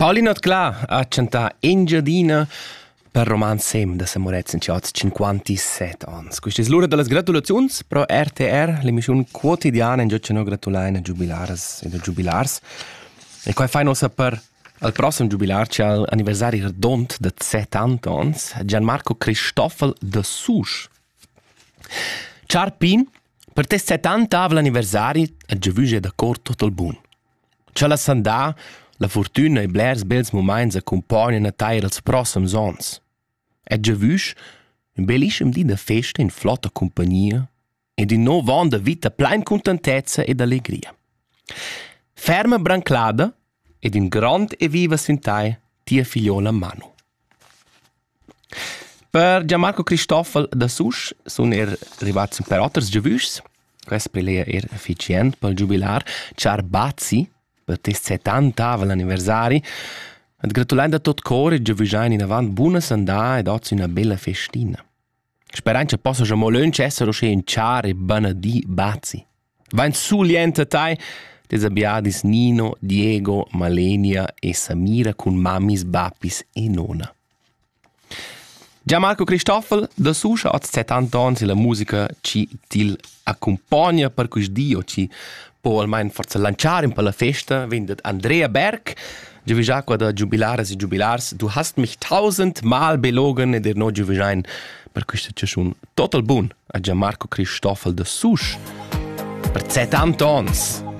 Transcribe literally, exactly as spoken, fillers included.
Paulina Tcla ha cantà Engiadina per Roman Sem da Samorez in Ciaz cinquantasette ans. Questa è l'ora delle gratulazioni pro R T R, l'emissione quotidiana in gioccio no gratulare ai giubilars e ai giubilars. E qua fai nostra per al prossimo giubilar c'è l'anniversario redond de settanta ans, Gianmarco Cristofel de Susch. Ciarpin, per te settanta av l'anniversario, a giavuge d'accordo tutto il buon. C'è la sandà, la fortuna e blers bels moments accompagnano a te als prossims ans. E giavuge, un bellissimo dì de festa in flotta compagnia ed in nou van de vita plein contentezza ed allegria. Ferma branclada ed in grand e viva sintai tia figliola Manu. Per Gianmarco Cristofel da Susch sono er arrivati per otters giavugs, questo per lei er efficient per il giubilar, Char Bazzi, per te settanta l'anniversario, ed gratulando a tot core giavugain in avant buona sandà ed oggi una bella festina. Sperando che possa già molön essere in Char e Banadì Bazzi. Va in su liente tai, des abbiadis Nino, Diego, Malenia e Samira con mamis, babis e nonna. Gianmarco Cristofel da Susch ha settanta anni e la musica ci ti accompagna per questo dio, ci può almeno forse lanciare per la festa, vendet Andrea Berg, già qua da giubilares e giubilars, du hast mich tausendmal belogen ed er no giuvigein per questo c'è schon total buon a Gianmarco Cristofel da Susch per settanta anni.